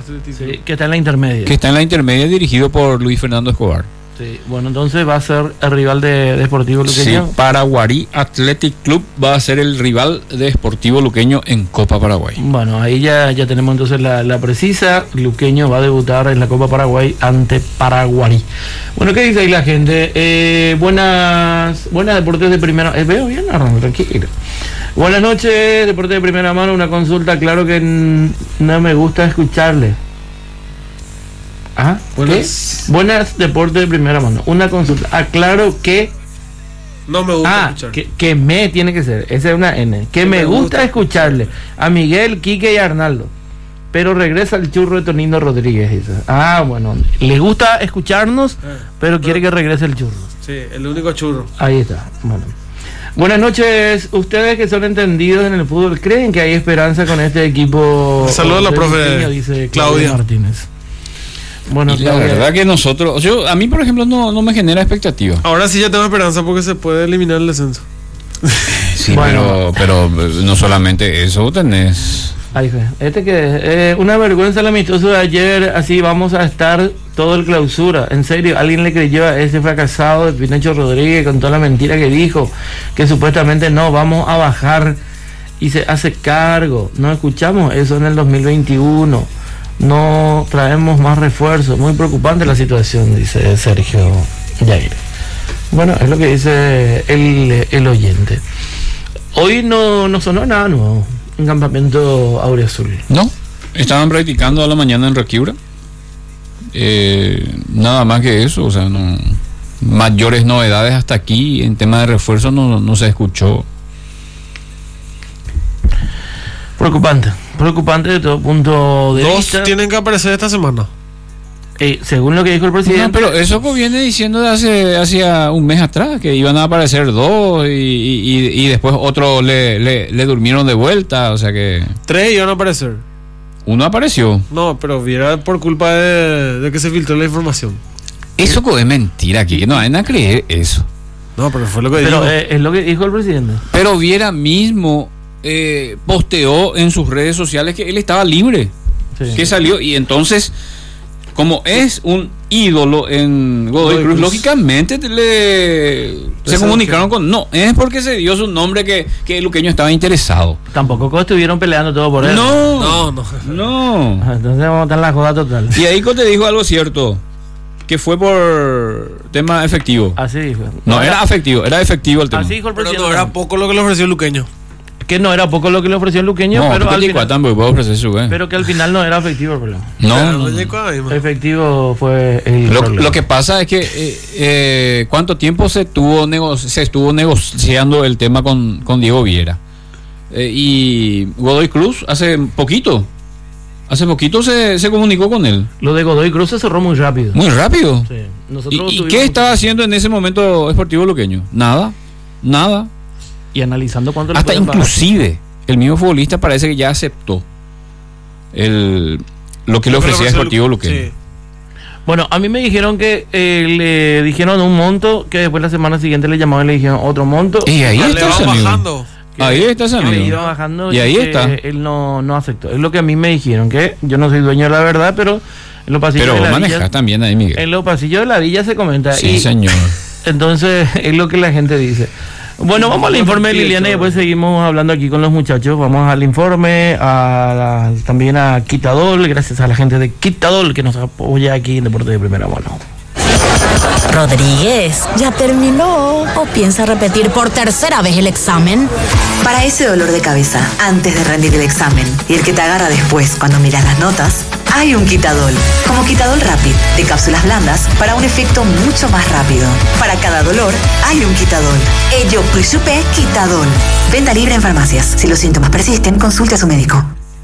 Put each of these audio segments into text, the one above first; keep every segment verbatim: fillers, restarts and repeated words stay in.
Athletic Sí, Club. que está en la intermedia. Que está en la intermedia, dirigido por Luis Fernando Escobar. Sí, bueno, entonces va a ser el rival de, de Sportivo Sí, Luqueño. Paraguarí Athletic Club va a ser el rival de Sportivo Luqueño en Copa Paraguay. Bueno, ahí ya, ya tenemos entonces la, la precisa. Luqueño va a debutar en la Copa Paraguay ante Paraguarí. Bueno, ¿qué dice ahí la gente? Eh, buenas buenas deportes de primera... Eh, ¿Veo bien? Arran, tranquilo. Buenas noches, deportes de primera mano. Una consulta, claro que n- no me gusta escucharle. ¿Ah? Buenas. ¿Qué? Buenas deportes de primera mano. Una consulta. Aclaro que... No me gusta Ah, escuchar. que, que me tiene que ser. Esa es una N. Que me, me gusta, gusta escucharle a Miguel, Quique y Arnaldo. Pero regresa el churro de Tonino Rodríguez. Dice. Ah, bueno. Le gusta escucharnos, Ah, pero quiere que regrese el churro. Sí, el único churro. Ahí está. Bueno. Buenas noches. Ustedes que son entendidos en el fútbol, ¿creen que hay esperanza con este equipo? Saludos a la de profe Luqueño? Dice Claudia Claudia Martínez. Bueno, Y la Claudia, verdad que nosotros, yo a mí por ejemplo no, no me genera expectativa. Ahora sí ya tengo esperanza porque se puede eliminar el descenso. Sí, Bueno. pero, pero no solamente eso tenés. Ay, fe. Este que eh, una vergüenza el amistoso de ayer, así vamos a estar todo el clausura. En serio, alguien le creyó a ese fracasado de Pinocho Rodríguez con toda la mentira que dijo, que supuestamente no, vamos a bajar y se hace cargo. No escuchamos eso en el dos mil veintiuno. No traemos más refuerzos. Muy preocupante la situación, dice Sergio Yair. Bueno, es lo que dice el, el oyente. Hoy no, no sonó nada nuevo. Un campamento Aureazul. No, estaban practicando a la mañana en Requiura. Eh, nada más que eso, o sea, no mayores novedades hasta aquí en tema de refuerzo no, no se escuchó. Preocupante, preocupante de todo punto de Dos vista. tienen que aparecer esta semana. Eh, según lo que dijo el No, presidente. pero eso que viene diciendo de hace hacía un mes atrás, que iban a aparecer dos y, y, y después otro le, le, le durmieron de vuelta, o sea que Tres iban a aparecer. uno apareció. No, pero viera por culpa de, de que se filtró la información. Eso que es mentira aquí, que no hay nada que creer eso. No, pero fue lo que pero dijo. eh, es lo que dijo el presidente. Pero Viera mismo eh, posteó en sus redes sociales que él estaba libre, Sí. que salió, y entonces, como es un ídolo en Godoy Godoy Cruz, Cruz. lógicamente le, se Eso comunicaron que- con... No, es porque se dio su nombre que, que el luqueño estaba interesado. Tampoco estuvieron peleando todo por él. No, No, no. no. Ah, entonces vamos a estar en la joda total. Y ahí te dijo algo cierto, que fue por tema efectivo. Así dijo. No, era afectivo, era efectivo el tema. Así dijo el Pero presidente. no era poco lo que le ofreció el luqueño. Que no era poco lo que le ofreció el luqueño, No, pero, porque al te final, cuatan, porque puedo ofrecer su, eh. pero que al final no era efectivo el problema. No, Pero no, no. llegó ahí, man. Efectivo fue el Lo, problema. lo que pasa es que eh, eh, cuánto tiempo se tuvo nego- se estuvo negociando el tema con, con Diego Viera. Eh, y Godoy Cruz hace poquito, hace poquito se, se comunicó con él. Lo de Godoy Cruz se cerró muy rápido. Muy rápido. Sí. ¿Y, Nosotros y tuvimos qué mucho- estaba haciendo en ese momento Sportivo Luqueño? Nada, nada. Y analizando cuánto le Hasta pueden pagar. inclusive el mismo futbolista parece que ya aceptó el, lo que le Lo que ofrecía ofreció Sportivo Lu- Luqueño. sí. Bueno, a mí me dijeron que eh, le dijeron un monto, que después la semana siguiente le llamaron y le dijeron otro monto. Y ahí Ah, le está va ese amigo. bajando. que- Ahí está ese que amigo. iba bajando Y ahí que está. él no, no aceptó. Es lo que a mí me dijeron, que yo no soy dueño de la verdad, pero en los pasillos Pero de vos la manejás villa, también ahí, Miguel. en los pasillos de la villa se comenta. Sí, y señor. entonces es lo que la gente dice. Bueno, vamos al informe de Liliana y después seguimos hablando aquí con los muchachos. Vamos al informe, a la- también a Quitadol, gracias a la gente de Quitadol que nos apoya aquí en Deporte de Primera Mano. Rodríguez, ¿ya terminó o piensa repetir por tercera vez el examen? Para ese dolor de cabeza, antes de rendir el examen, y el que te agarra después cuando miras las notas, hay un Quitadol. Como Quitadol Rapid, de cápsulas blandas, para un efecto mucho más rápido. Para cada dolor, hay un Quitadol. Ello Supe Quitadol. Venta libre en farmacias. Si los síntomas persisten, consulte a su médico.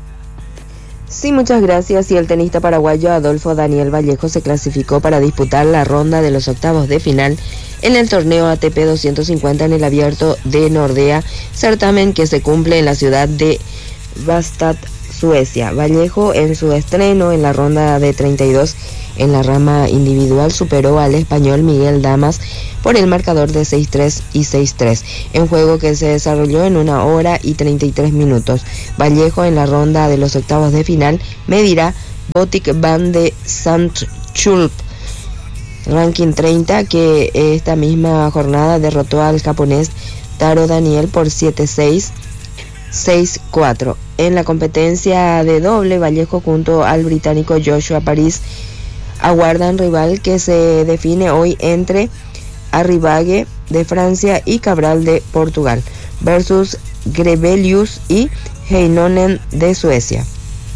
Sí, muchas gracias. Y el tenista paraguayo Adolfo Daniel Vallejo se clasificó para disputar la ronda de los octavos de final en el torneo A T P doscientos cincuenta en el Abierto de Nordea, certamen que se cumple en la ciudad de Bastad, Suecia. Vallejo, en su estreno en la ronda de treinta y dos en la rama individual, superó al español Miguel Damas por el marcador de seis tres y seis tres, en juego que se desarrolló en una hora y treinta y tres minutos. Vallejo, en la ronda de los octavos de final, medirá Botic Van de Sant-Chulp. Ranking treinta, que esta misma jornada derrotó al japonés Taro Daniel por siete seis, seis cuatro. En la competencia de doble, Vallejo junto al británico Joshua París aguardan rival que se define hoy entre Arribagé de Francia y Cabral de Portugal versus Grebelius y Heinonen de Suecia.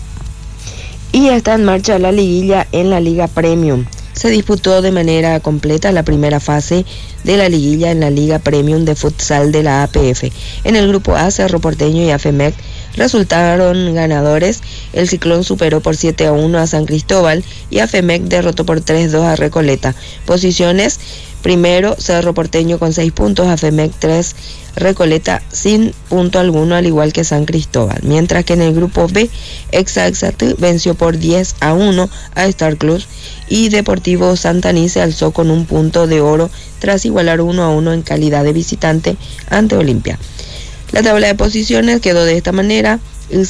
Y está en marcha la liguilla en la Liga Premium. Se disputó de manera completa la primera fase de la liguilla en la Liga Premium de Futsal de la A P F. En el grupo A, Cerro Porteño y AFEMEC resultaron ganadores. El Ciclón superó por siete a uno a San Cristóbal y AFEMEC derrotó por tres dos a Recoleta. Posiciones: primero, Cerro Porteño con seis puntos, AFEMEC tres, Recoleta sin punto alguno, al igual que San Cristóbal. Mientras que en el grupo B, Exaxat venció por diez a uno a Star Club y Deportivo Santaní se alzó con un punto de oro tras igualar uno a uno en calidad de visitante ante Olimpia. La tabla de posiciones quedó de esta manera: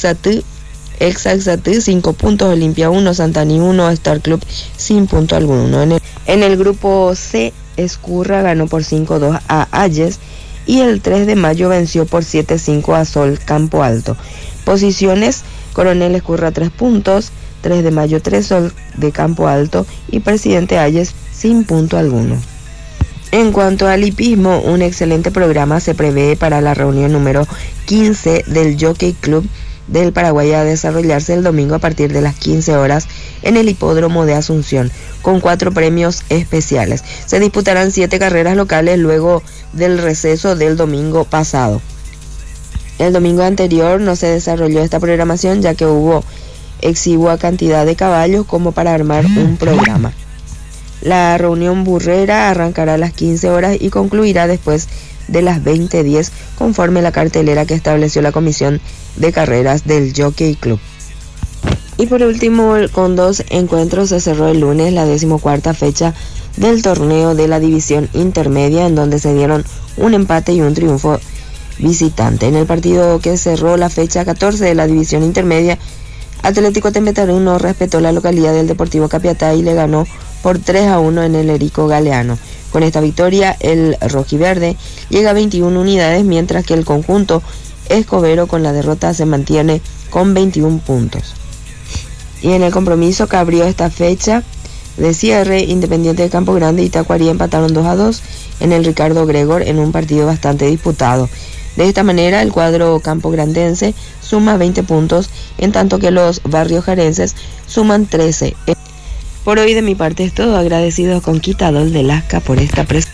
Exaxat cinco puntos, Olimpia uno, Santaní uno, Star Club sin punto alguno. En el, en el grupo C, Escurra ganó por cinco dos a Ayes y el tres de mayo venció por siete cinco a Sol Campo Alto. Posiciones: Coronel Escurra tres puntos, tres de mayo tres, Sol de Campo Alto y Presidente Ayes sin punto alguno. En cuanto al hipismo, un excelente programa se prevé para la reunión número quince del Jockey Club del Paraguay a desarrollarse el domingo a partir de las quince horas en el hipódromo de Asunción, con cuatro premios especiales. Se disputarán siete carreras locales luego del receso del domingo pasado. El domingo anterior no se desarrolló esta programación ya que hubo exigua cantidad de caballos como para armar un programa. La reunión burrera arrancará a las quince horas y concluirá después de las veinte diez conforme la cartelera que estableció la Comisión de Carreras del Jockey Club. Y por último, con dos encuentros se cerró el lunes la decimocuarta fecha del torneo de la división intermedia, en donde se dieron un empate y un triunfo visitante. En el partido que cerró la fecha catorce de la división intermedia, Atlético Tembetarú no respetó la localidad del Deportivo Capiatá y le ganó por tres a uno en el Erico Galeano. Con esta victoria, el rojiverde llega a veintiuna unidades, mientras que el conjunto escobero con la derrota se mantiene con veintiún puntos. Y en el compromiso que abrió esta fecha de cierre, Independiente de Campo Grande y Tacuarí empataron dos a dos en el Ricardo Gregor en un partido bastante disputado. De esta manera, el cuadro campograndense suma veinte puntos, en tanto que los barriojarenses suman trece. Por hoy de mi parte es todo. Agradecido con Quitadol de Lasca por esta presentación.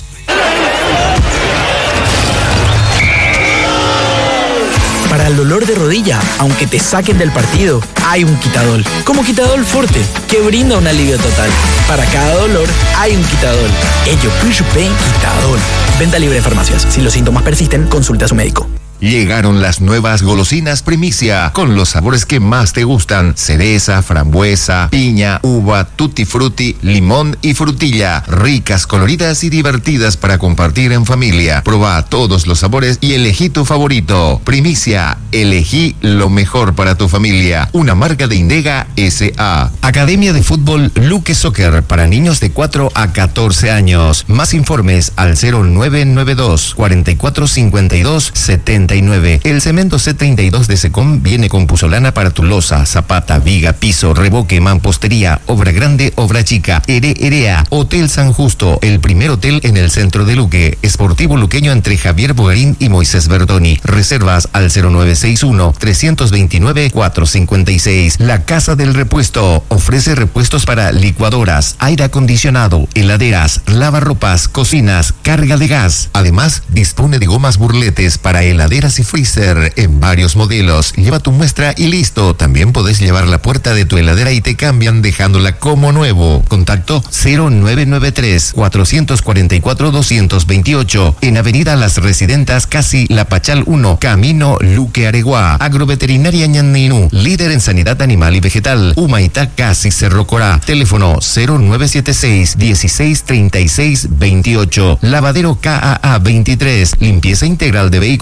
Para el dolor de rodilla, aunque te saquen del partido, hay un Quitadol. Como Quitadol Forte, que brinda un alivio total. Para cada dolor, hay un Quitadol. Ello, Pain Quitadol. Venta libre en farmacias. Si los síntomas persisten, consulte a su médico. Llegaron las nuevas golosinas Primicia, con los sabores que más te gustan: cereza, frambuesa, piña, uva, tutti frutti, limón y frutilla. Ricas, coloridas y divertidas para compartir en familia. Proba todos los sabores y elegí tu favorito. Primicia, elegí lo mejor para tu familia. Una marca de Indega S A. Academia de Fútbol Luque Soccer para niños de cuatro a catorce años. Más informes al cero nueve nueve dos, cuatro cuatro cinco dos, siete nueve. El cemento C treinta y dos de Secom viene con puzolana para tu losa, zapata, viga, piso, revoque, mampostería, obra grande, obra chica. Ere Erea, Hotel San Justo, el primer hotel en el centro de Luque. Esportivo luqueño entre Javier Bogarín y Moisés Bertoni. Reservas al cero nueve seis uno, tres dos nueve, cuatro cinco seis. La Casa del Repuesto ofrece repuestos para licuadoras, aire acondicionado, heladeras, lavarropas, cocinas, carga de gas. Además, dispone de gomas burletes para heladeras y freezer en varios modelos. Lleva tu muestra y listo. También podés llevar la puerta de tu heladera y te cambian dejándola como nuevo. Contacto cero nueve nueve tres, cuatro cuatro cuatro, dos dos ocho en Avenida Las Residentas, casi La Pachal uno, Camino Luque Areguá. Agroveterinaria Ñandinú, líder en sanidad animal y vegetal. Humaitá, casi Cerro Corá. Teléfono cero nueve siete seis, dieciséis treinta y seis veintiocho. Lavadero K A A veintitrés, limpieza integral de vehículos por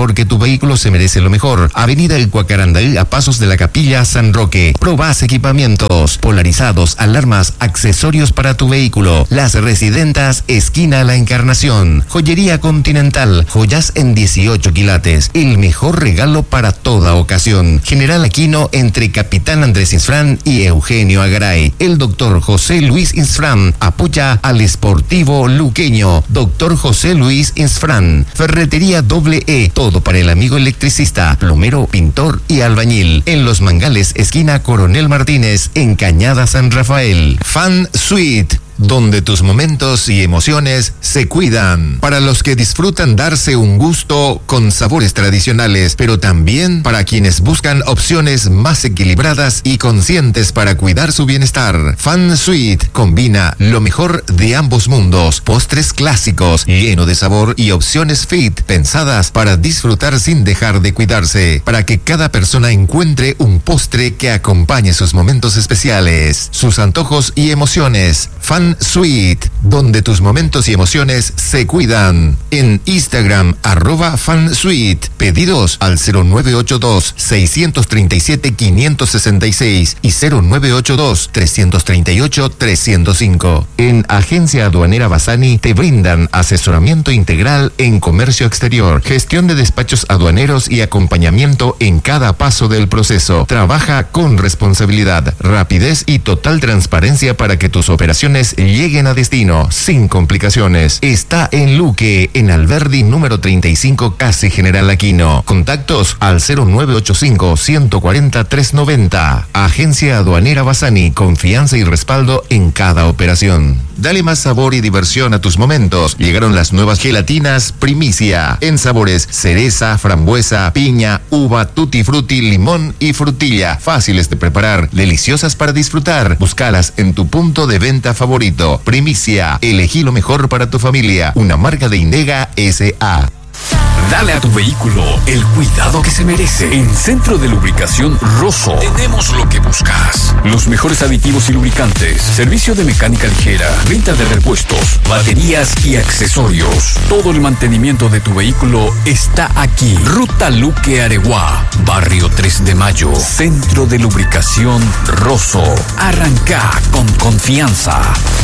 porque tu vehículo se merece lo mejor. Avenida El Cuacarandaí, a pasos de la Capilla San Roque. Probás equipamientos, polarizados, alarmas, accesorios para tu vehículo. Las Residentas, esquina La Encarnación. Joyería Continental, joyas en dieciocho quilates. El mejor regalo para toda ocasión. General Aquino, entre Capitán Andrés Insfrán y Eugenio Agaray. El doctor José Luis Insfrán apoya al Sportivo Luqueño. Doctor José Luis Insfrán. Ferretería Doble E, todo para el amigo electricista, plomero, pintor y albañil. En Los Mangales, esquina Coronel Martínez, en Cañada San Rafael. Fan Suite, donde tus momentos y emociones se cuidan. Para los que disfrutan darse un gusto con sabores tradicionales, pero también para quienes buscan opciones más equilibradas y conscientes para cuidar su bienestar. Fan Suite combina lo mejor de ambos mundos. Postres clásicos, lleno de sabor, y opciones fit, pensadas para disfrutar sin dejar de cuidarse, para que cada persona encuentre un postre que acompañe sus momentos especiales, sus antojos y emociones. Fan Suite, donde tus momentos y emociones se cuidan. En Instagram, arroba FanSuite. Pedidos al cero nueve ocho dos, seis tres siete, cinco seis seis y cero nueve ocho dos, tres tres ocho, tres cero cinco. En Agencia Aduanera Bassani te brindan asesoramiento integral en comercio exterior, gestión de despachos aduaneros y acompañamiento en cada paso del proceso. Trabaja con responsabilidad, rapidez y total transparencia para que tus operaciones lleguen a destino sin complicaciones. Está en Luque, en Alberdi número treinta y cinco, casi General Aquino. Contactos al cero nueve ocho cinco, uno cuatro cero, tres nueve cero. Agencia Aduanera Bassani, confianza y respaldo en cada operación. Dale más sabor y diversión a tus momentos. Llegaron las nuevas gelatinas Primicia, en sabores cereza, frambuesa, piña, uva, tutti frutti, limón y frutilla. Fáciles de preparar, deliciosas para disfrutar. Búscalas en tu punto de venta favorito. Primicia, elegí lo mejor para tu familia. Una marca de Indega S A. Dale a tu vehículo el cuidado que se merece. En Centro de Lubricación Rosso tenemos lo que buscas. Los mejores aditivos y lubricantes, servicio de mecánica ligera, venta de repuestos, baterías y accesorios. Todo el mantenimiento de tu vehículo está aquí. Ruta Luque Areguá, Barrio tres de Mayo. Centro de Lubricación Rosso. Arranca con confianza.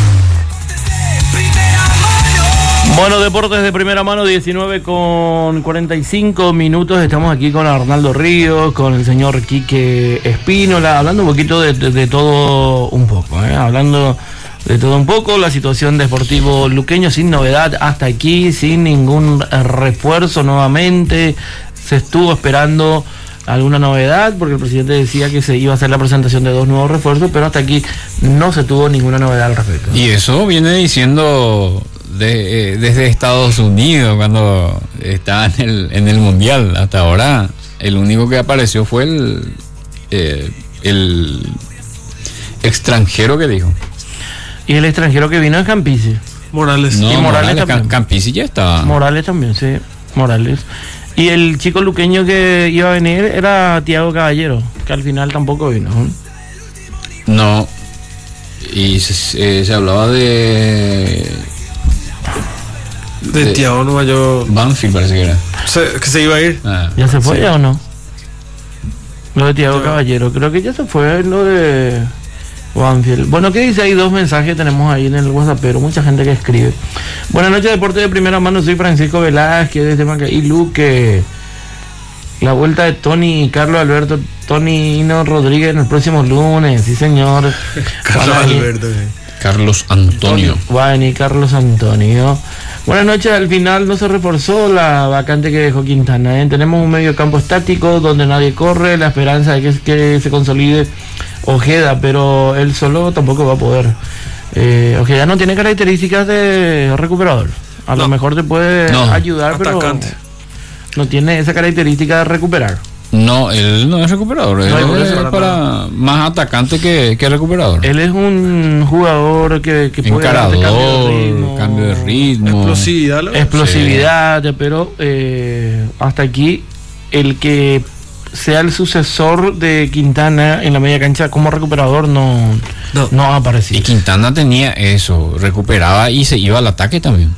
Bueno, deportes de primera mano, diecinueve con cuarenta y cinco minutos. Estamos aquí con Arnaldo Ríos, con el señor Quique Espínola, hablando un poquito de, de, de todo un poco, ¿eh? Hablando de todo un poco, la situación de Sportivo Luqueño sin novedad hasta aquí, sin ningún refuerzo nuevamente. Se estuvo esperando alguna novedad porque el presidente decía que se iba a hacer la presentación de dos nuevos refuerzos, pero hasta aquí no se tuvo ninguna novedad al respecto. Y eso viene diciendo de, eh, desde Estados Unidos, cuando estaba en el, en el Mundial. Hasta ahora el único que apareció fue el, eh, el extranjero que dijo. Y el extranjero que vino es Campisi. Morales. No, y Morales, Morales también. Campisi ya estaba. Morales también, sí. Morales. Y el chico luqueño que iba a venir era Tiago Caballero, que al final tampoco vino. ¿eh? No. Y se, eh, se hablaba de... De, de Tiago Nuevo. Banfield parece que era. Se, que se iba a ir. Ah, ¿Ya se fue sí. ya o no? Lo de Tiago Caballero, creo que ya se fue lo de Banfield. Bueno, ¿qué dice? Hay dos mensajes tenemos ahí en el WhatsApp, pero mucha gente que escribe. Buenas noches, deporte de primera mano, soy Francisco Velázquez desde Macaí, Luque. La vuelta de Tony y Carlos Alberto, Tony Hino Rodríguez en el próximo lunes, sí señor. Carlos Alberto. Eh. Carlos Antonio. Va a venir Carlos Antonio. Buenas noches, al final no se reforzó la vacante que dejó Quintana. ¿eh? Tenemos un medio campo estático donde nadie corre, la esperanza de que, que se consolide Ojeda, pero él solo tampoco va a poder. Eh, Ojeda no tiene características de recuperador. A no. lo mejor te puede no. ayudar, Atacante. pero no tiene esa característica de recuperar. No, él no es recuperador, él no, es para, para más atacante que, que recuperador. Él es un jugador que, que puede encarador, cambio de ritmo, cambio de ritmo explosividad, ¿no? explosividad, sí. pero eh, hasta aquí el que sea el sucesor de Quintana en la media cancha como recuperador no, no. no ha aparecido. Y Quintana tenía eso, recuperaba y se iba al ataque también.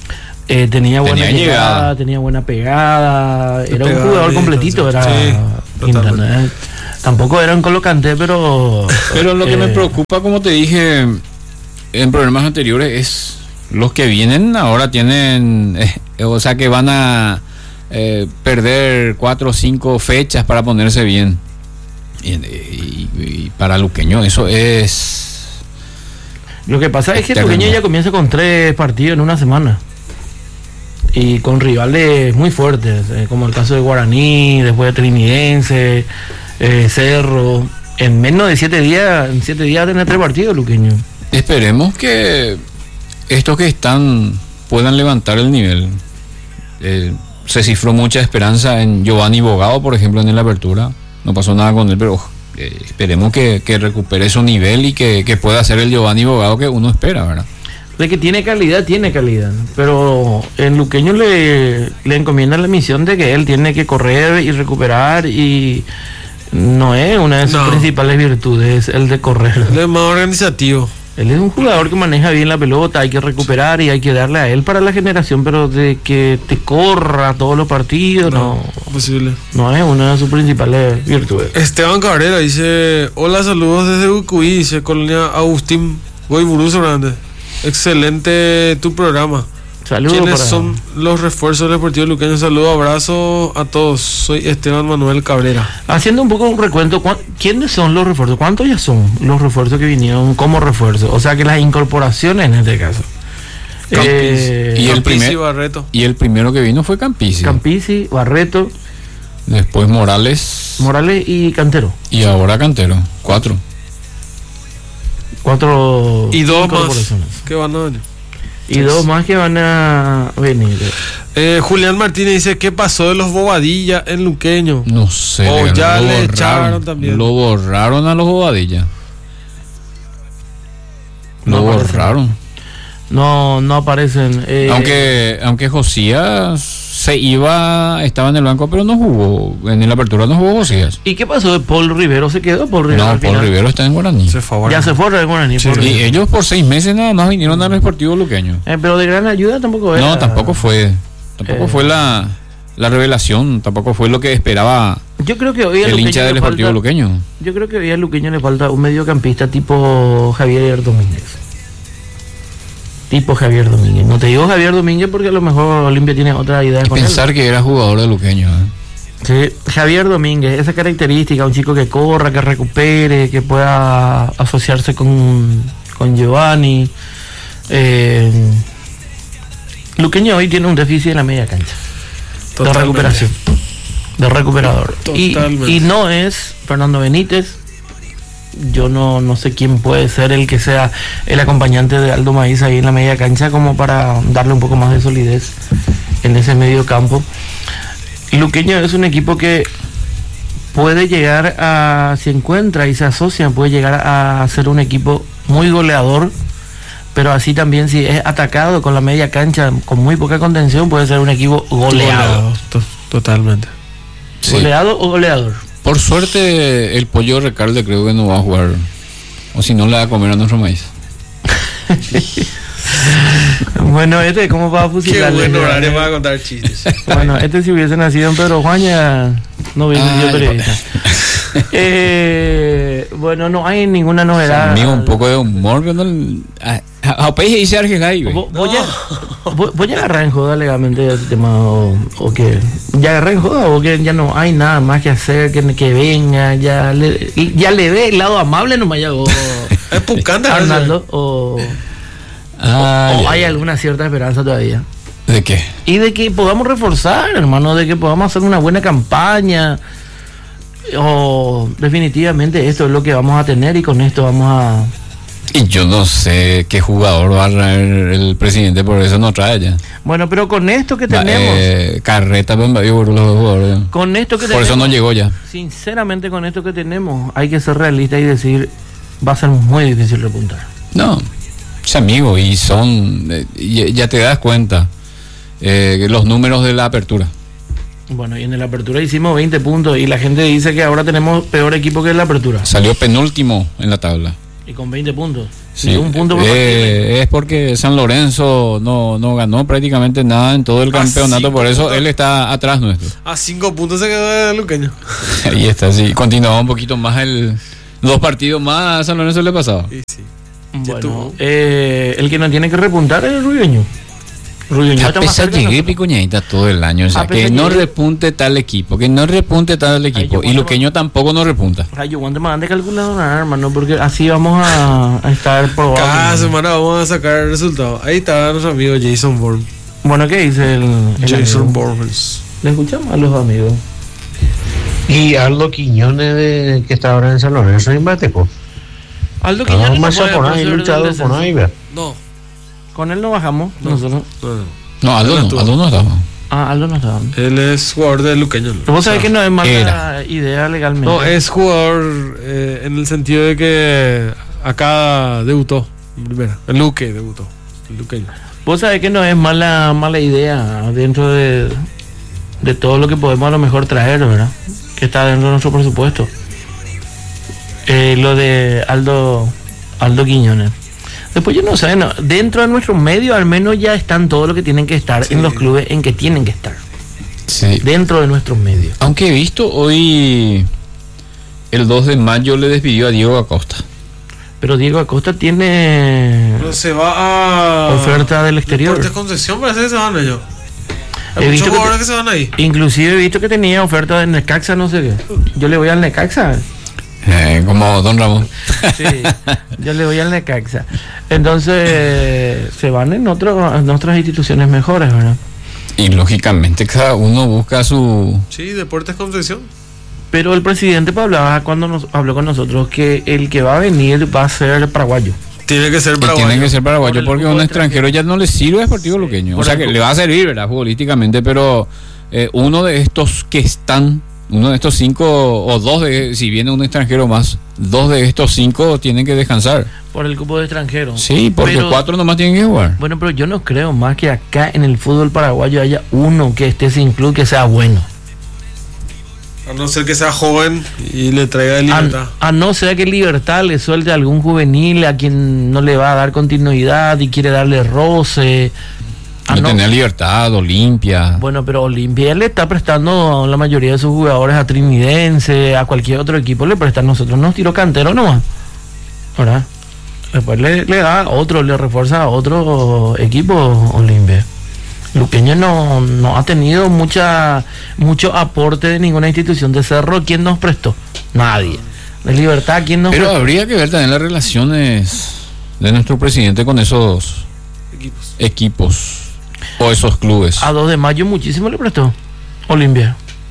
Eh, tenía buena Tenía llegada, llegada. tenía buena pegada, era un pegaba jugador bien, completito, era sí, Quintana, totalmente. eh. Tampoco era un colocante, pero Pero lo que eh, me preocupa, como te dije en programas anteriores, es los que vienen ahora tienen, eh, o sea que van a eh, perder cuatro o cinco fechas para ponerse bien. Y, y- y para Luqueño eso es... Lo que pasa es que Terrible. Luqueño ya comienza con tres partidos en una semana. Y con rivales muy fuertes, eh, como el caso de Guaraní, después de Trinidense, eh, Cerro. En menos de siete días, en siete días tener tres partidos, Luqueño. Esperemos que estos que están puedan levantar el nivel. Eh, se cifró mucha esperanza en Giovanni Bogado, por ejemplo, en la apertura. No pasó nada con él, pero eh, esperemos que, que recupere su nivel y que, que pueda ser el Giovanni Bogado que uno espera, ¿verdad? De que tiene calidad, tiene calidad. Pero en Luqueño le, le encomiendan la misión de que él tiene que correr y recuperar, y no es una de sus No. principales virtudes el de correr. Él es más organizativo. Él es un jugador que maneja bien la pelota, hay que recuperar y hay que darle a él para la generación, pero de que te corra todos los partidos, no, Posible. no es una de sus principales virtudes. Esteban Cabrera dice: hola, saludos desde Ucuí, dice Colonia Agustín Goiburú Grande. Excelente tu programa. Saludos ¿Quiénes para- son los refuerzos del Deportivo Luqueño? Saludos, abrazo a todos. Soy Esteban Manuel Cabrera. Haciendo un poco un recuento, ¿cuán- ¿quiénes son los refuerzos? ¿Cuántos ya son los refuerzos que vinieron como refuerzo? O sea que las incorporaciones en este caso. Campis. Eh, Y el Campisi primer- Barreto. Y el primero que vino fue Campisi. Campisi, Barreto, Después Morales Morales y Cantero. y ahora Cantero. Cuatro. Cuatro Y dos más incorporaciones. que van a venir. Y dos más que van a venir. Eh, Julián Martínez dice: ¿qué pasó de los Bobadilla en Luqueño? No sé. O le- ya lo le borraron, echaron también. Lo borraron a los Bobadilla. Lo No aparecen. borraron. No, no aparecen. eh, Aunque, aunque Josías se iba, estaba en el banco, pero no jugó. En la apertura no jugó Josías. ¿Y qué pasó de Paul Rivero? ¿Se quedó Paul Rivero? No, al Paul final? Rivero está en Guaraní. Se fue ahora. Ya se fue de Guaraní. Sí, Paul Y Rivero. ellos por seis meses nada más vinieron al Deportivo Luqueño. Eh, pero de gran ayuda tampoco era. No, tampoco fue. Tampoco Eh. fue la, la revelación. Tampoco fue lo que esperaba Yo creo que hoy a el Luqueño hincha le del Deportivo falta- Luqueño. Yo creo que hoy a Luqueño le falta un mediocampista tipo Javier Domínguez. Tipo Javier Domínguez. No te digo Javier Domínguez porque a lo mejor Olimpia tiene otra idea con Pensar que era jugador de Luqueño. ¿eh? él. Sí, Javier Domínguez, esa característica, un chico que corra, que recupere, que pueda asociarse con, con Giovanni. Eh, Luqueño hoy tiene un déficit en la media cancha. De Totalmente. recuperación. De recuperador. Y, Totalmente. y no es Fernando Benítez. Yo no, no sé quién puede ser el que sea el acompañante de Aldo Maíz ahí en la media cancha, como para darle un poco más de solidez en ese medio campo. Luqueño es un equipo que puede llegar a, si encuentra y se asocia, puede llegar a ser un equipo muy goleador, pero así también si es atacado con la media cancha, con muy poca contención, puede ser un equipo goleado. To- Totalmente. Sí. ¿Goleado o goleador? Por suerte, el pollo Recalde creo que no va a jugar. O si no, le va a comer a nuestro maíz. Bueno, este, ¿cómo va a Qué fusilar? buen horario para contar chistes. Bueno, este si hubiese nacido en Pedro Juan ya no hubiese sido Ay, periodista. Eh, bueno, no hay ninguna novedad. Amigo, un poco de humor. Pero no, a, a, a país dice Argegay, güey. Vo- Voy a, voy- voy a agarrar en joda legalmente el tema o, o que ya agarré en joda o que ya no hay nada más que hacer, que, que venga, ya le, ya le ve el lado amable nomás ya o Es pucante, Arnaldo o, Ah, o ya. hay alguna cierta esperanza todavía. ¿De qué? Y de que podamos reforzar, hermano, de que podamos hacer una buena campaña. O definitivamente esto es lo que vamos a tener y con esto vamos a... Y yo no sé qué jugador va a traer el presidente, por eso no trae ya. Bueno, pero con esto que Va, tenemos, eh, Carreta, Bembayo, por los dos jugadores. con esto que Por eso tenemos, no llegó ya. sinceramente con esto que tenemos, hay que ser realista y decir, va a ser muy difícil repuntar. No, es amigo y son, eh, ya, ya te das cuenta, eh, los números de la apertura. Bueno, y en la apertura hicimos veinte puntos y la gente dice que ahora tenemos peor equipo que en la apertura. Salió penúltimo en la tabla. Y con veinte puntos. Sí, un punto por eh, es porque San Lorenzo no, no ganó prácticamente nada en todo el campeonato, por eso él está atrás nuestro. A cinco puntos se quedó el luqueño. Ahí está, sí. Continuaba un poquito más el... Dos partidos más a San Lorenzo le pasaba. Sí, sí. Bueno, eh, el que no tiene que repuntar es el Ruideño. A pesar llegué picuñadita todo el año, o sea, que no repunte tal equipo, que no repunte tal equipo, y Luqueño tampoco no repunta. Ay, yo cuando me mande calculadora, hermano, porque así vamos a, a estar probando. Cada semana vamos a sacar el resultado. Ahí está nuestro amigo Jason Bourne. Bueno, ¿qué dice el, el Jason Bourne? Le escuchamos a los amigos. Y Aldo Quiñones, de, que está ahora en San Lorenzo, en Bateco. Aldo Quiñones no, no por ahí, luchador por ahí, ¿verdad? No. Con él no bajamos, no. nosotros. No, no Aldo no, Aldo no estaba. Ah, Aldo no estaba. Él es jugador de Luqueño. Vos sabés que no es mala Era. idea legalmente. No, es jugador eh, en el sentido de que acá debutó. Primero, el Luque debutó. El Luqueño. Vos sabés que no es mala, mala idea dentro de, de todo lo que podemos a lo mejor traer, ¿verdad? Que está dentro de nuestro presupuesto. Eh, lo de Aldo, Aldo Quiñones. Después yo no sé, no, dentro de nuestro medio al menos ya están todo lo que tienen que estar sí. en los clubes en que tienen que estar. Sí. Dentro de nuestros medios. Aunque he visto hoy el dos de mayo le despidió a Diego Acosta. Pero Diego Acosta tiene Pero se va a oferta del exterior. Deportes Concepción parece que se van ellos. Hay he muchos visto jugadores que, que se van ahí. Inclusive he visto que tenía oferta de Necaxa, no sé qué. Yo le voy al Necaxa. Eh, como Don Ramón. Sí, yo le voy al Necaxa. Entonces se van en, otro, en otras instituciones mejores, ¿verdad? Y lógicamente cada uno busca su... Sí, Deportes Concepción. Pero el presidente hablaba cuando nos habló con nosotros que el que va a venir va a ser paraguayo. Tiene que ser paraguayo. Tiene que ser paraguayo por porque a un extranjero ya no le sirve al Deportivo sí. Luqueño. O sea que le va a servir, ¿verdad? Futbolísticamente, pero eh, uno de estos que están... Uno de estos cinco, o dos, de, si viene un extranjero más, dos de estos cinco tienen que descansar. Por el cupo de extranjeros. Sí, porque pero, cuatro nomás tienen que jugar. Bueno, pero yo no creo más que acá en el fútbol paraguayo haya uno que esté sin club que sea bueno. A no ser que sea joven y le traiga libertad. A, a no ser que Libertad le suelte a algún juvenil a quien no le va a dar continuidad y quiere darle roce. No, no tener Libertad, Olimpia. Bueno, pero Olimpia le está prestando a la mayoría de sus jugadores a Trinidense, a cualquier otro equipo le prestan. Nosotros nos tiró cantero nomás, ¿verdad? Después le, le da otro, le refuerza a otro equipo Olimpia. Luqueño no, no ha tenido mucha mucho aporte de ninguna institución. De Cerro, ¿quién nos prestó? Nadie. De Libertad, ¿quién nos Pero prestó? habría que ver también las relaciones de nuestro presidente con esos equipos. equipos. O esos clubes. A dos de mayo muchísimo le prestó Olimpia.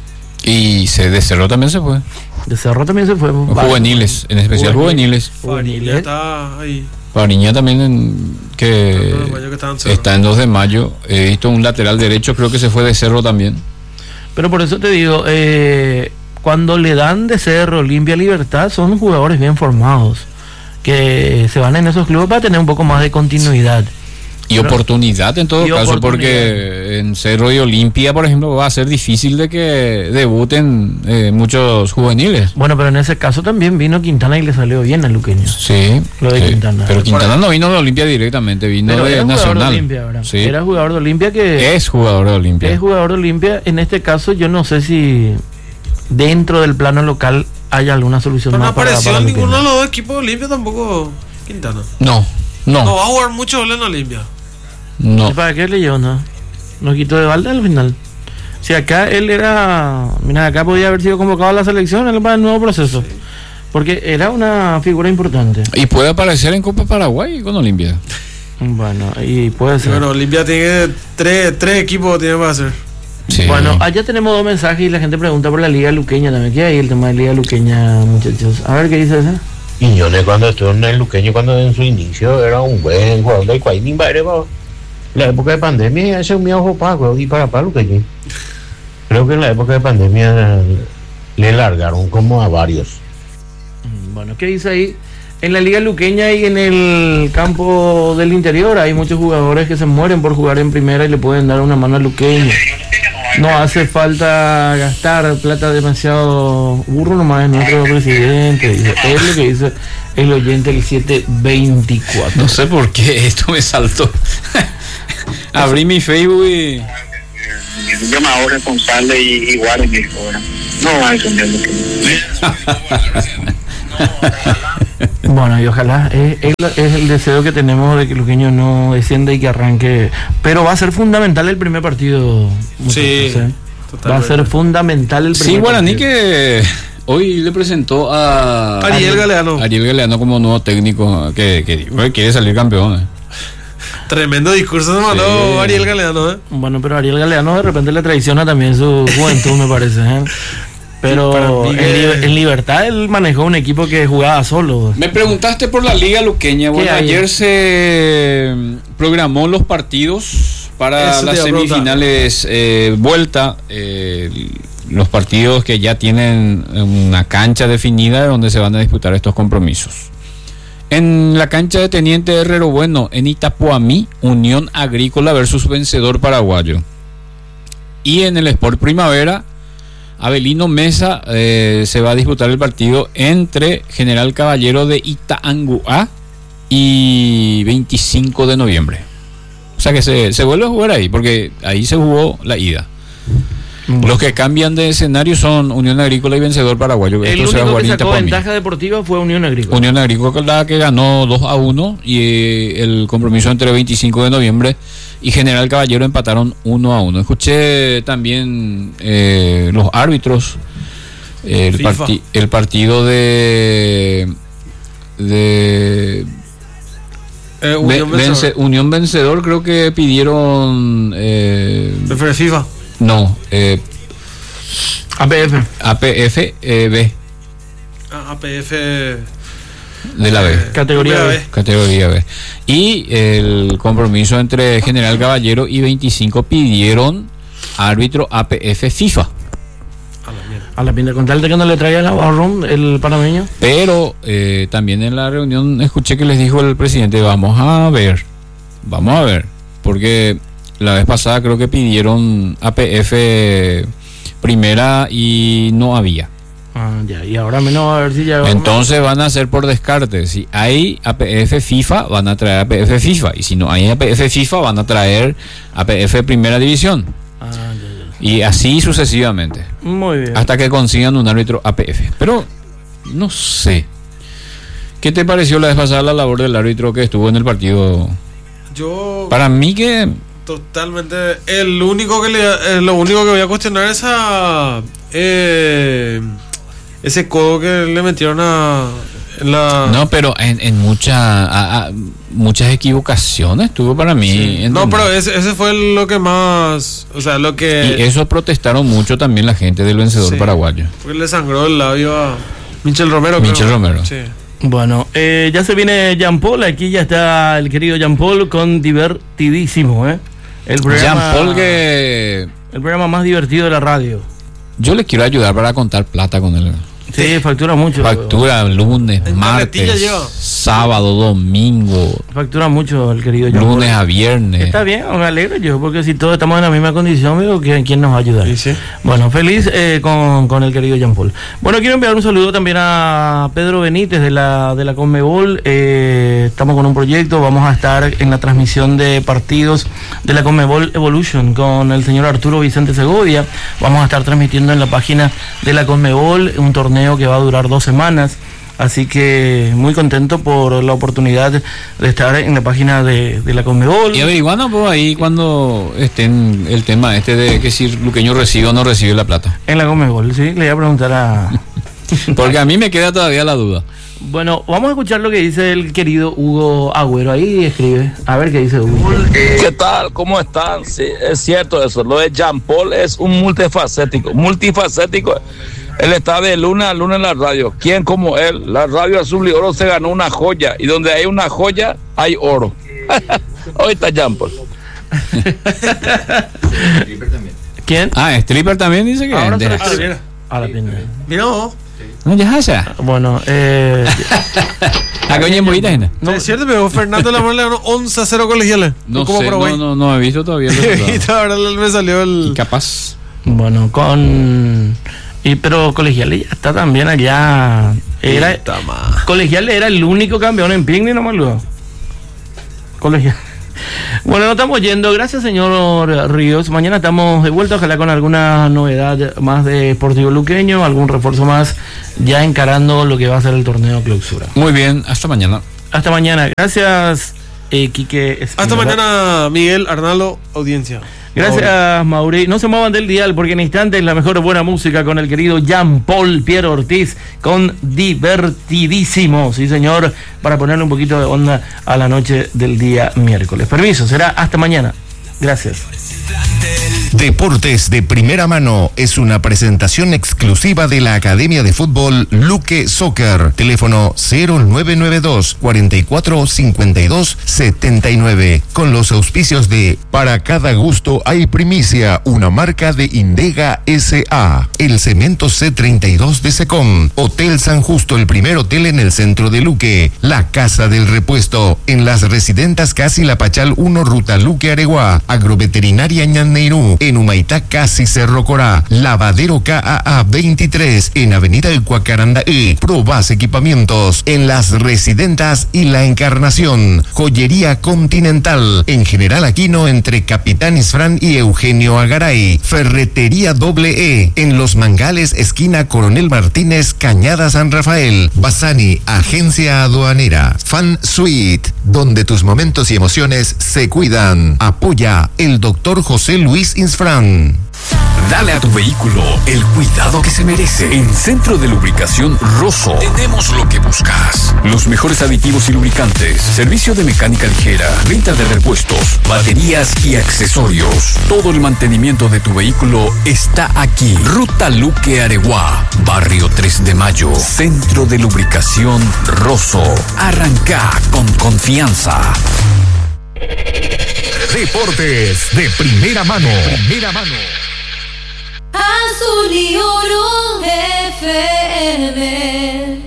Y se de Cerro también se fue. De Cerro también se fue. Juveniles, en especial juveniles. Fariña está ahí. Fariña también en, que, que está en dos de mayo. He visto un lateral derecho, creo que se fue de Cerro también. Pero por eso te digo, eh, cuando le dan de Cerro, Olimpia, Libertad, son jugadores bien formados que se van en esos clubes para tener un poco más de continuidad. Y pero, oportunidad en todo caso, porque en Cerro y Olimpia, por ejemplo, va a ser difícil de que debuten eh, muchos juveniles. Bueno, pero en ese caso también vino Quintana y le salió bien al Luqueño. Sí, lo de sí, Quintana. Pero Quintana no vino de Olimpia directamente, vino pero de era Nacional. Jugador de Olimpia, ¿verdad? Sí. Era jugador de Olimpia que... Es jugador de Olimpia. Es jugador de Olimpia. En este caso yo no sé si dentro del plano local hay alguna solución pero más no apareció para, para ninguno de los dos equipos de Olimpia tampoco Quintana. No, no. No va a jugar mucho en Olimpia. No. ¿Y para qué le llevó? No? Nos quitó de balde al final. Si acá él era... Mira, acá podía haber sido convocado a la selección él para el nuevo proceso. Sí. Porque era una figura importante. Y puede aparecer en Copa Paraguay con Olimpia. Bueno, y puede ser. Bueno, Olimpia tiene tres, tres equipos tiene para hacer. Sí. Bueno, allá tenemos dos mensajes y la gente pregunta por la Liga Luqueña también. ¿Qué hay el tema de Liga Luqueña, muchachos? A ver qué dice ese. Quiñones cuando estuvo en el Luqueño, cuando en su inicio era un buen jugador del Cuaín, la época de pandemia ese es un ojo pago y para palo que creo que en la época de pandemia le largaron como a varios. Bueno, ¿qué dice ahí? En la Liga Luqueña y en el campo del interior hay muchos jugadores que se mueren por jugar en primera y le pueden dar una mano al Luqueño. No hace falta gastar plata demasiado. Burro nomás es nuestro presidente. Dice, es lo que dice el oyente el siete veinticuatro. No sé por qué esto me saltó. Abrí mi Facebook y... Llamado responsable y igual en mi hora. No hay cambiando que... Bueno, y ojalá es, es, es el deseo que tenemos de que Luqueño no descienda y que arranque, pero va a ser fundamental el primer partido. Sí, ¿eh? Va a ser fundamental el primer sí, Guaraní partido. Que hoy le presentó a Ariel Galeano. Ariel Galeano como nuevo técnico que, que, que quiere salir campeón. ¿eh? Tremendo discurso se mandó sí. Ariel Galeano. ¿eh? Bueno, pero Ariel Galeano de repente le traiciona también su juventud, me parece. ¿eh? Pero en, li- en Libertad él manejó un equipo que jugaba solo. Me preguntaste por la Liga Luqueña. Bueno, ayer se programó los partidos para Eso las semifinales eh, vuelta. Eh, los partidos que ya tienen una cancha definida donde se van a disputar estos compromisos. En la cancha de Teniente Herrero Bueno, en Itapuamí, Unión Agrícola versus Vencedor Paraguayo. Y en el Sport Primavera, Avelino Mesa, eh, se va a disputar el partido entre General Caballero de Itaanguá y veinticinco de noviembre. O sea que se, se vuelve a jugar ahí, porque ahí se jugó la ida. Bueno. Los que cambian de escenario son Unión Agrícola y Vencedor Paraguayo. El Esto único que sacó ventaja deportiva fue Unión Agrícola. Unión Agrícola que ganó dos a uno y eh, el compromiso entre veinticinco de noviembre y General Caballero empataron uno a uno. Escuché también eh, los árbitros, eh, el, parti- el partido de de eh, Unión, Ve- Vence- Unión Vencedor, creo que pidieron eh, FIFA. No, eh, A P F. A P F eh, B. Ah, A P F de la B. Eh, Categoría B. Categoría B. Y el compromiso entre General Caballero y veinticinco pidieron árbitro A P F FIFA. A la mierda. A la pinta, con tal de que no le traiga el abarrón el panameño. Pero eh, también en la reunión escuché que les dijo el presidente, vamos a ver, vamos a ver, porque la vez pasada creo que pidieron A P F primera y no había. Ah, ya, y ahora menos a ver si ya... Entonces van a hacer por descarte. Si hay A P F FIFA, van a traer A P F FIFA. Y si no hay A P F FIFA, van a traer A P F Primera División. Ah, ya, ya. Y así sucesivamente. Muy bien. Hasta que consigan un árbitro A P F. Pero, no sé. ¿Qué te pareció la vez pasada la labor del árbitro que estuvo en el partido? Yo... Para mí que... Totalmente. El único que le, eh, lo único que voy a cuestionar es a... Eh, ese codo que le metieron a la... No, pero en, en mucha, a, a, muchas equivocaciones tuvo para mí. Sí. No, pero ese, ese fue lo que más, o sea, lo que... Y eso protestaron mucho también la gente del Vencedor sí, paraguayo. porque le sangró el labio a Michel Romero. Michel creo. Romero. Sí. Bueno, eh, ya se viene Jean Paul, aquí ya está el querido Jean Paul con divertidísimo, ¿eh? El programa, Jean Paul que... El programa más divertido de la radio. Yo le quiero ayudar para contar plata con él. Sí, factura mucho. Factura lunes, En martes, lleva. sábado, domingo. Factura mucho el querido Jean Lunes Paul. a viernes. Está bien, me alegro yo, porque si todos estamos en la misma condición, digo, ¿quién, quién nos va a ayudar? Sí, sí. Bueno, feliz eh, con, con el querido Jean Paul. Bueno, quiero enviar un saludo también a Pedro Benítez de la, de la Conmebol. Eh, estamos con un proyecto, vamos a estar en la transmisión de partidos de la Conmebol Evolution con el señor Arturo Vicente Segovia. Vamos a estar transmitiendo en la página de la Conmebol un torneo que va a durar dos semanas. Así que muy contento por la oportunidad de estar en la página de, de la Conmebol. Y averiguando por ahí cuando estén el tema este de que si Luqueño recibe o no recibe la plata. En la Conmebol, sí, le voy a preguntar a... Porque a mí me queda todavía la duda. Bueno, vamos a escuchar lo que dice el querido Hugo Agüero. Ahí escribe, a ver qué dice Hugo. ¿Qué tal? ¿Cómo están? Sí, es cierto eso. Lo de Jean Paul es un multifacético. Multifacético. Él está de luna a luna en la radio. ¿Quién como él? La radio Azul y Oro se ganó una joya. Y donde hay una joya, hay oro. Hoy está Jean Paul. ¿Quién? Ah, Stripper también dice que... Ahora de- se lo- a la pinta. Mira, no. No, ya esa. Bueno, eh... ¿A qué oye bonita gente? No, es cierto, pero Fernando Lamar le ganó once a cero colegiales. No como sé, Paraguay. no, no, no he visto todavía el Y resultado. ahora me salió el... Y capaz. Bueno, con... Y, pero Colegiales ya está también allá. Era, Colegiales era el único campeón en picnic, no me olvido. Colegiales. Bueno, nos estamos yendo. Gracias, señor Ríos. Mañana estamos de vuelta, ojalá con alguna novedad más de Sportivo Luqueño, algún refuerzo más, ya encarando lo que va a ser el torneo clausura. Muy bien, hasta mañana. Hasta mañana. Gracias, eh, Quique Espinosa. Hasta mañana, Miguel, Arnaldo, audiencia. Gracias, Mauri. No se muevan del dial porque en instantes la mejor buena música con el querido Jean-Paul Pierre Ortiz con Divertidísimo. Sí, señor, para ponerle un poquito de onda a la noche del día miércoles. Permiso, será hasta mañana. Gracias. Deportes de Primera Mano es una presentación exclusiva de la Academia de Fútbol Luque Soccer. Teléfono cero nueve nueve dos, cuatro cuatro cinco dos, siete nueve. Con los auspicios de Para cada gusto hay primicia, una marca de Indega S A. El Cemento C treinta y dos de Secom. Hotel San Justo, el primer hotel en el centro de Luque. La Casa del Repuesto. En las residentas Casi La Pachal uno, Ruta Luque Areguá. Agroveterinaria Ñanneirú. En Humaitá, Casi Cerro Corá. Lavadero K A A veintitrés. En Avenida El Cuacarandaí. Probas Equipamientos. En las residentas y La Encarnación. Joyería Continental. En General Aquino, entre Capitán Isfrán y Eugenio Agaray. Ferretería Doble E. En Los Mangales, esquina Coronel Martínez, Cañada San Rafael. Basani, agencia aduanera. Fan Suite, donde tus momentos y emociones se cuidan. Apoya el doctor José Luis Insfrán. Dale a tu vehículo el cuidado que se merece. En Centro de Lubricación Rosso tenemos lo que buscas. Los mejores aditivos y lubricantes, servicio de mecánica ligera, venta de repuestos, baterías y accesorios. Todo el mantenimiento de tu vehículo está aquí. Ruta Luque Areguá, Barrio tres de Mayo. Centro de Lubricación Rosso. Arranca con confianza. Deportes de Primera Mano. Primera Mano. Azul y Oro F M.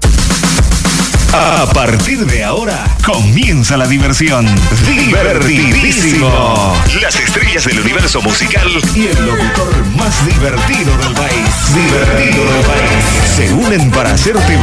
A partir de ahora comienza la diversión. Divertidísimo. Las estrellas del universo musical y el locutor más divertido del país. Divertido del país. Se unen para hacerte